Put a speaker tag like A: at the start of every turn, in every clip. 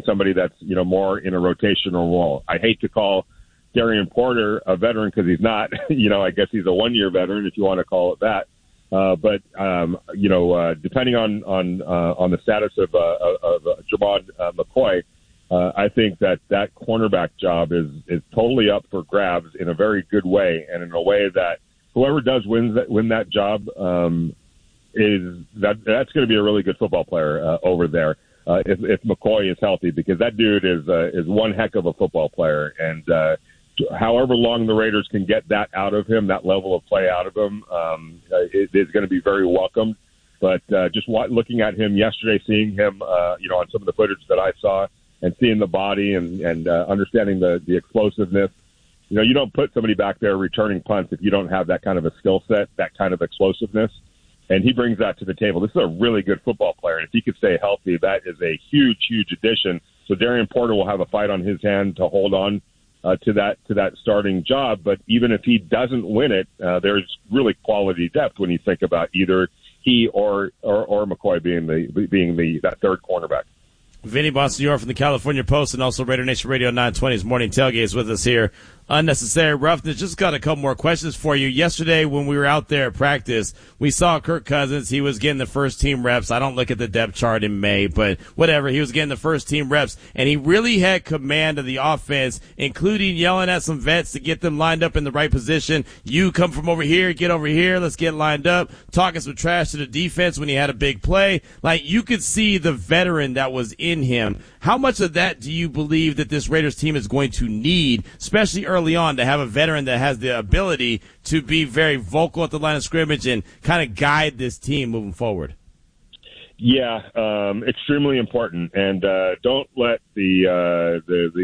A: somebody that's, more in a rotational role. I hate to call Darian Porter a veteran because he's not. I guess he's a one-year veteran if you want to call it that. But depending on the status of Jermon McCoy, I think that cornerback job is totally up for grabs in a very good way, and in a way that whoever does win that job that's going to be a really good football player over there if McCoy is healthy, because that dude is one heck of a football player, and however long the Raiders can get that out of him, that level of play out of him, it is going to be very welcomed. But just looking at him yesterday, seeing him, on some of the footage that I saw, and seeing the body and understanding the explosiveness, you don't put somebody back there returning punts if you don't have that kind of a skill set, that kind of explosiveness. And he brings that to the table. This is a really good football player. And if he could stay healthy, that is a huge, huge addition. So Darian Porter will have a fight on his hand to hold on to that starting job. But even if he doesn't win it, there's really quality depth when you think about either he or McCoy being that third cornerback.
B: Vinny Bonsignore from the California Post and also Raider Nation Radio 920's Morning Tailgate is with us here. Unnecessary Roughness. Just got a couple more questions for you. Yesterday when we were out there at practice, we saw Kirk Cousins. He was getting the first team reps. I don't look at the depth chart in May, but whatever. He was getting the first team reps, and he really had command of the offense, including yelling at some vets to get them lined up in the right position. You come from over here, get over here, let's get lined up. Talking some trash to the defense when he had a big play. Like, you could see the veteran that was in him. How much of that do you believe that this Raiders team is going to need, especially early on, to have a veteran that has the ability to be very vocal at the line of scrimmage and kind of guide this team moving forward?
A: Yeah, extremely important. And don't let the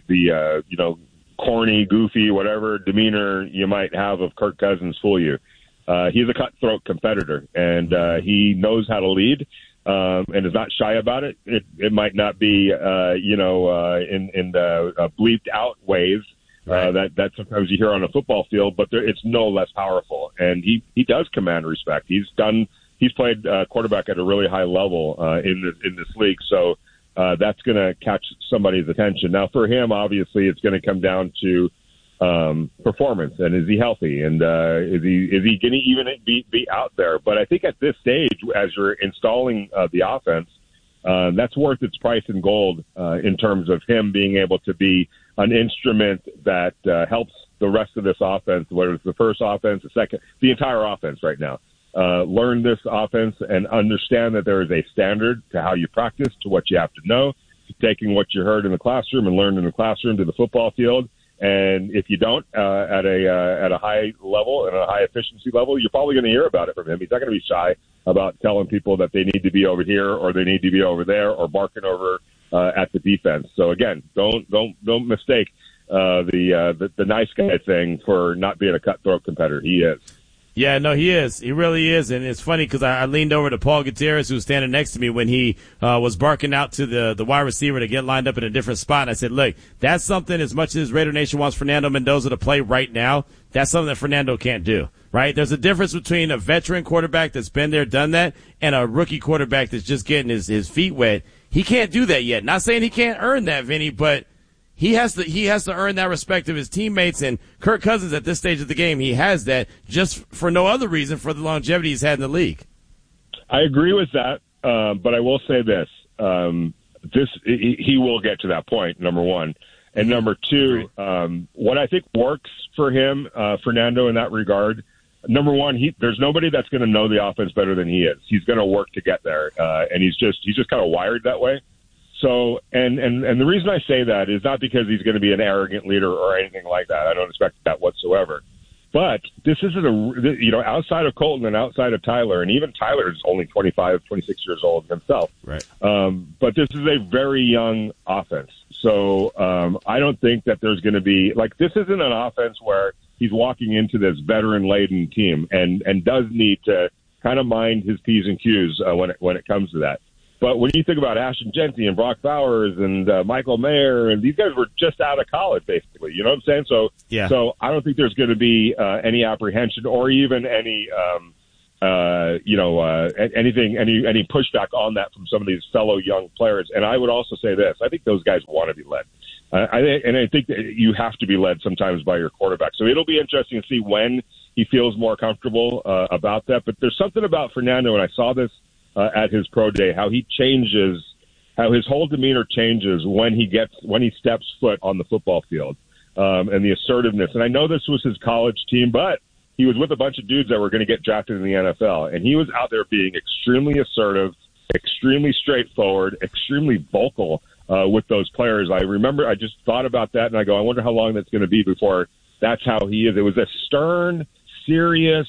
A: corny, goofy, whatever demeanor you might have of Kirk Cousins fool you. He's a cutthroat competitor, and he knows how to lead. And is not shy about it. It might not be, in the bleeped out ways that sometimes you hear on a football field, but it's no less powerful. And he does command respect. He's played quarterback at a really high level in this league, so that's going to catch somebody's attention. Now, for him, obviously, it's going to come down to performance, and is he healthy, and is he going to even be out there? But I think at this stage, as you're installing the offense, that's worth its price in gold in terms of him being able to be an instrument that helps the rest of this offense, whether it's the first offense, the second, the entire offense right now. Learn this offense and understand that there is a standard to how you practice, to what you have to know, taking what you heard in the classroom and learned in the classroom to the football field. And if you don't at a high level and a high efficiency level, you're probably going to hear about it from him. He's not going to be shy about telling people that they need to be over here or they need to be over there or barking over at the defense. So again, don't mistake the nice guy thing for not being a cutthroat competitor. He is.
B: Yeah, no, he is. He really is. And it's funny because I leaned over to Paul Gutierrez, who was standing next to me when he was barking out to the wide receiver to get lined up in a different spot. And I said, look, that's something, as much as Raider Nation wants Fernando Mendoza to play right now, that's something that Fernando can't do, right? There's a difference between a veteran quarterback that's been there, done that, and a rookie quarterback that's just getting his feet wet. He can't do that yet. Not saying he can't earn that, Vinny, but he has to earn that respect of his teammates, and Kirk Cousins at this stage of the game, he has that just for no other reason, for the longevity he's had in the league.
A: I agree with that, but I will say this: he will get to that point. Number one, and number two, what I think works for him, Fernando, in that regard. Number one, there's nobody that's going to know the offense better than he is. He's going to work to get there, and he's just kind of wired that way. So, and the reason I say that is not because he's going to be an arrogant leader or anything like that. I don't expect that whatsoever. But this isn't outside of Colton and outside of Tyler, and even Tyler is only 25, 26 years old himself.
B: Right.
A: But this is a very young offense. So I don't think that there's going to be, this isn't an offense where he's walking into this veteran-laden team and does need to kind of mind his P's and Q's when it comes to that. But when you think about Ashton Jeanty and Brock Bowers and Michael Mayer, and these guys were just out of college, basically. You know what I'm saying? So I don't think there's going to be any apprehension or even any any pushback on that from some of these fellow young players. And I would also say this: I think those guys want to be led. I think that you have to be led sometimes by your quarterback. So it'll be interesting to see when he feels more comfortable about that. But there's something about Fernando, and I saw this at his pro day, how he changes, how his whole demeanor changes when he steps foot on the football field, and the assertiveness. And I know this was his college team, but he was with a bunch of dudes that were going to get drafted in the NFL, and he was out there being extremely assertive, extremely straightforward, extremely vocal with those players. I remember I just thought about that, and I go, I wonder how long that's going to be before that's how he is. It was a stern, serious,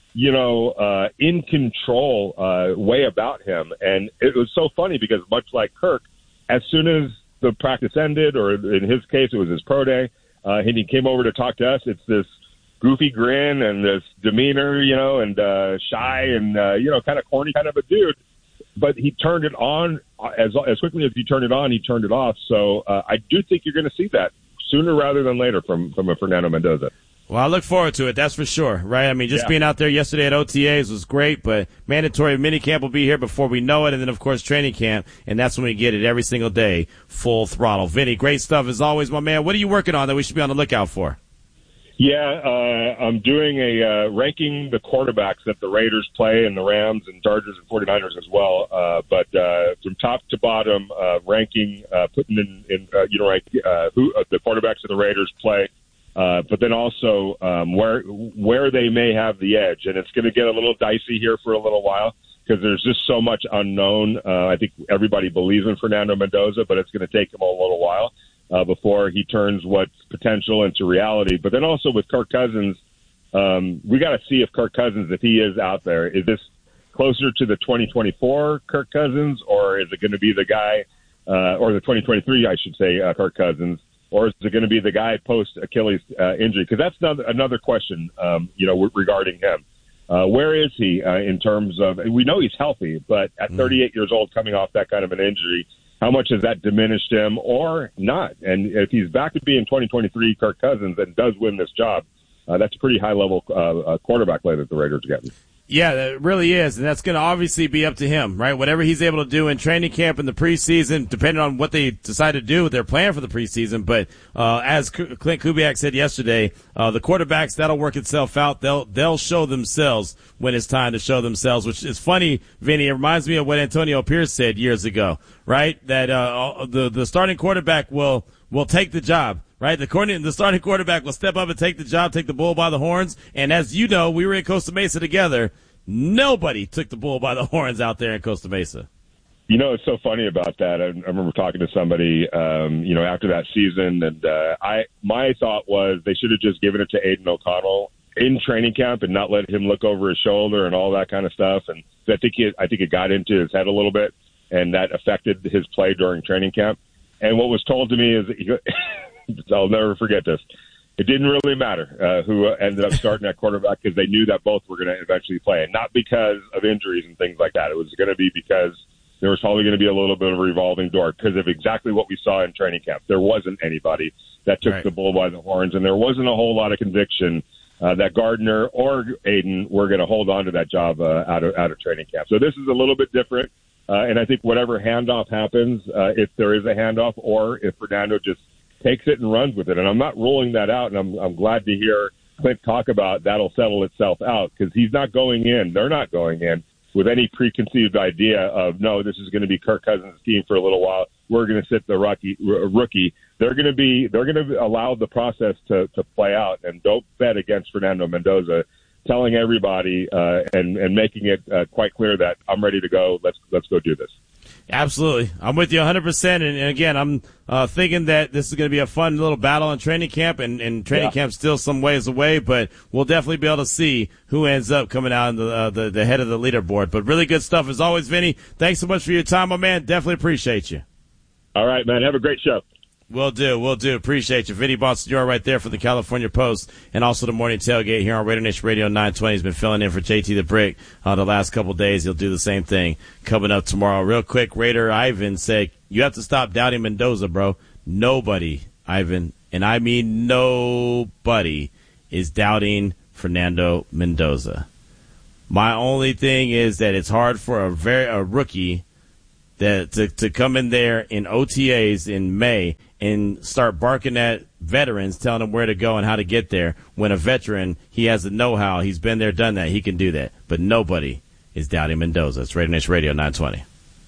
A: in control way about him. And it was so funny because much like Kirk, as soon as the practice ended, or in his case, it was his pro day, and he came over to talk to us, it's this goofy grin and this demeanor, and shy and, kind of corny kind of a dude. But he turned it on as quickly as he turned it on, he turned it off. So I do think you're going to see that sooner rather than later from a Fernando Mendoza.
B: Well, I look forward to it, that's for sure, right? I mean, just being out there yesterday at OTAs was great, but mandatory minicamp will be here before we know it, and then, of course, training camp, and that's when we get it every single day, full throttle. Vinny, great stuff as always, my man. What are you working on that we should be on the lookout for?
A: Yeah, I'm doing a ranking the quarterbacks that the Raiders play, and the Rams and Chargers and 49ers as well. But from top to bottom, ranking, putting in who the quarterbacks of the Raiders play, but then also where they may have the edge. And it's going to get a little dicey here for a little while because there's just so much unknown. I think everybody believes in Fernando Mendoza, but it's going to take him a little while before he turns what's potential into reality. But then also with Kirk Cousins, we got to see if Kirk Cousins, if he is out there, is this closer to the 2024 Kirk Cousins, or is it going to be the guy, or the 2023, I should say, Kirk Cousins, or is it going to be the guy post Achilles injury? Because that's another question, regarding him. Where is he in terms of? We know he's healthy, but at 38 years old, coming off that kind of an injury, how much has that diminished him or not? And if he's back to being 2023 Kirk Cousins and does win this job, that's a pretty high-level quarterback play that the Raiders are getting.
B: Yeah, it really is, and that's going to obviously be up to him, right? Whatever he's able to do in training camp in the preseason, depending on what they decide to do with their plan for the preseason. But as Clint Kubiak said yesterday, the quarterbacks, that'll work itself out. They'll show themselves when it's time to show themselves, which is funny, Vinny. It reminds me of what Antonio Pierce said years ago, right? That the starting quarterback will take the job. Right, the starting quarterback will step up and take the job, take the bull by the horns. And as you know, we were in Costa Mesa together. Nobody took the bull by the horns out there in Costa Mesa.
A: It's so funny about that. I remember talking to somebody, after that season, and my thought was they should have just given it to Aiden O'Connell in training camp and not let him look over his shoulder and all that kind of stuff. And I think it got into his head a little bit, and that affected his play during training camp. And what was told to me is I'll never forget this. It didn't really matter who ended up starting at quarterback because they knew that both were going to eventually play, and not because of injuries and things like that. It was going to be because there was probably going to be a little bit of a revolving door because of exactly what we saw in training camp. There wasn't anybody that took the bull by the horns, and there wasn't a whole lot of conviction that Gardner or Aiden were going to hold on to that job out of training camp. So this is a little bit different, and I think whatever handoff happens, if there is a handoff, or if Fernando just takes it and runs with it. And I'm not ruling that out, and I'm glad to hear Clint talk about that'll settle itself out because he's not going in. They're not going in with any preconceived idea of, no, this is going to be Kirk Cousins' team for a little while. We're going to sit the rookie. They're going to allow the process to play out, and don't bet against Fernando Mendoza, telling everybody and making it quite clear that I'm ready to go. Let's go do this.
B: Absolutely. I'm with you 100%. And again, I'm thinking that this is going to be a fun little battle in training camp, and training camp's still some ways away, but we'll definitely be able to see who ends up coming out in the head of the leaderboard. But really good stuff as always, Vinny. Thanks so much for your time, my man. Definitely appreciate you.
A: All right, man. Have a great show.
B: Will do. Appreciate you. Vinny Bonsignore right there for the California Post and also the Morning Tailgate here on Raider Nation Radio 920. He's been filling in for JT the Brick the last couple of days. He'll do the same thing coming up tomorrow. Real quick, Raider Ivan said, you have to stop doubting Mendoza, bro. Nobody, Ivan, and I mean nobody, is doubting Fernando Mendoza. My only thing is that it's hard for a rookie to come in there in OTAs in May and start barking at veterans, telling them where to go and how to get there. When a veteran, he has the know-how. He's been there, done that. He can do that. But nobody is doubting Mendoza. It's Raider Nation Radio 920.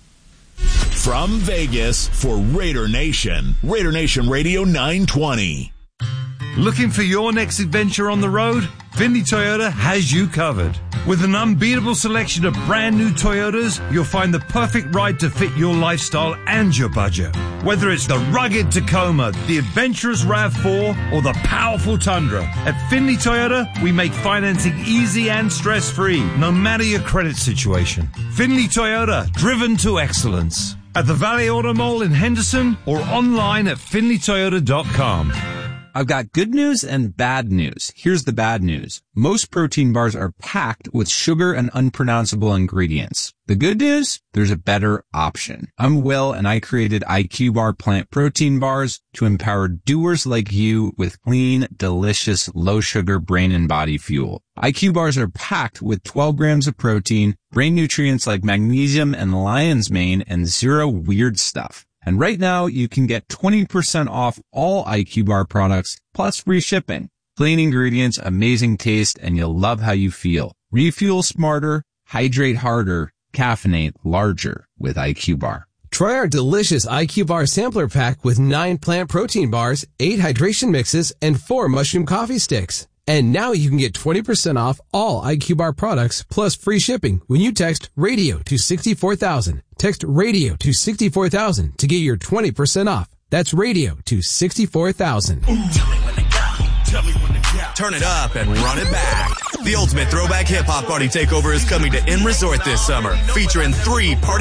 C: From Vegas for Raider Nation Radio 920.
D: Looking for your next adventure on the road? Findlay Toyota has you covered. With an unbeatable selection of brand new Toyotas, you'll find the perfect ride to fit your lifestyle and your budget. Whether it's the rugged Tacoma, the adventurous RAV4, or the powerful Tundra, at Findlay Toyota, we make financing easy and stress-free, no matter your credit situation. Findlay Toyota, driven to excellence. At the Valley Auto Mall in Henderson or online at FindlayToyota.com.
E: I've got good news and bad news. Here's the bad news. Most protein bars are packed with sugar and unpronounceable ingredients. The good news? There's a better option. I'm Will, and I created IQ Bar plant protein bars to empower doers like you with clean, delicious, low-sugar brain and body fuel. IQ bars are packed with 12 grams of protein, brain nutrients like magnesium and lion's mane, and zero weird stuff. And right now, you can get 20% off all IQ Bar products, plus free shipping. Clean ingredients, amazing taste, and you'll love how you feel. Refuel smarter, hydrate harder, caffeinate larger with IQ Bar.
F: Try our delicious IQ Bar sampler pack with 9 plant protein bars, 8 hydration mixes, and 4 mushroom coffee sticks. And now you can get 20% off all IQ Bar products plus free shipping when you text RADIO to 64,000. Text RADIO to 64,000 to get your 20% off. That's RADIO to 64,000.
C: Tell me when to go. Tell me when to go. Turn it up and run it back. The ultimate throwback hip-hop party takeover is coming to M Resort this summer, featuring 3 party